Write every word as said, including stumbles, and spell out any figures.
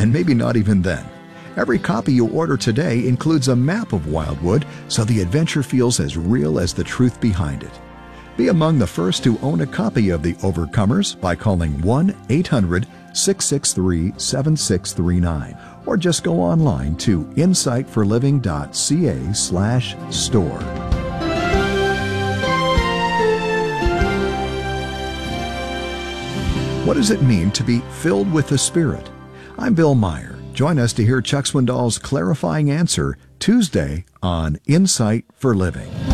and maybe not even then. Every copy you order today includes a map of Wildwood, so the adventure feels as real as the truth behind it. Be among the first to own a copy of The Overcomers by calling one eight hundred six six three seven six three nine or just go online to insight for living dot c a slash store. What does it mean to be filled with the Spirit? I'm Bill Meyer. Join us to hear Chuck Swindoll's clarifying answer Tuesday on Insight for Living.